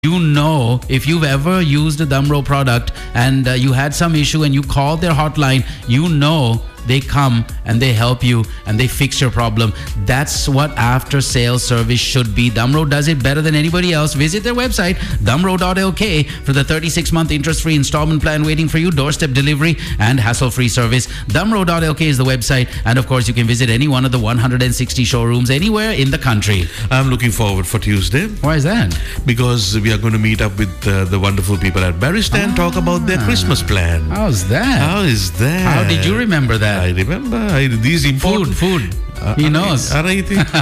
You know, if you've ever used a Damro product and you had some issue and you called their hotline, you know they come and they help you and they fix your problem. That's what after sales service should be. Damro does it better than anybody else. Visit their website, damro.lk, for the 36-month interest-free installment plan waiting for you, doorstep delivery and hassle-free service. Damro.lk is the website, and of course you can visit any one of the 160 showrooms anywhere in the country. I'm looking forward for Tuesday. Why is that? Because we are going to meet up with the wonderful people at Barista and talk about their Christmas plan. How's that? How is that? How did you remember that? I remember. These important... Food. He knows. Not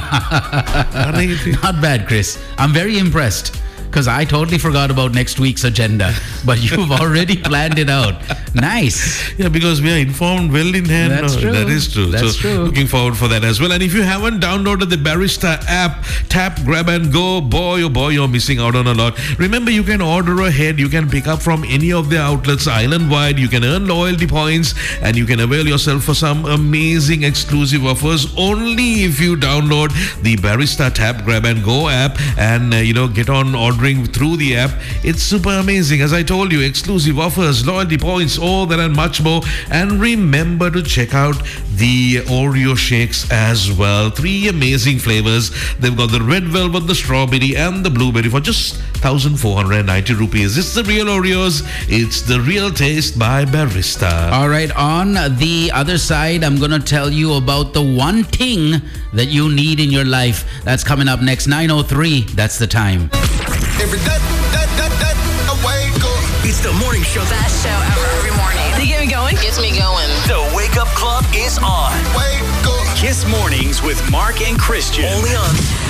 bad, Chris. I'm very impressed because I totally forgot about next week's agenda, but you've already planned it out. Nice. Yeah, because we are informed well in hand. That's true. That is true. That's true. Looking forward for that as well. And if you haven't downloaded the Barista app, tap, grab and go. Boy, oh boy, you're missing out on a lot. Remember, you can order ahead. You can pick up from any of the outlets island-wide. You can earn loyalty points and you can avail yourself for some amazing exclusive offers only if you download the Barista tap, grab and go app and, get on ordering through the app. It's super amazing. As I told you, exclusive offers, loyalty points, all that and much more. And remember to check out the Oreo shakes as well. 3 amazing flavors. They've got the red velvet, the strawberry and the blueberry for just 1,490 rupees. It's the real Oreos. It's the real taste by Barista. All right, on the other side, I'm going to tell you about the one thing that you need in your life. That's coming up next, 9:03. That's the time. Every day, I wake up. It's the morning show. Best show ever every morning. They get me going. Gets me going. The Wake Up Club is on. Wake up. Kiss Mornings with Mark and Christian. Only on